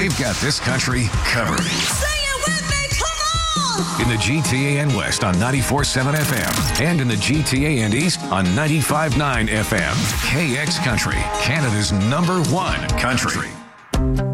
We've got this country covered. Sing it with me, come on! In the GTA and West on 94.7 FM and in the GTA and East on 95.9 FM. KX Country, Canada's #1 country.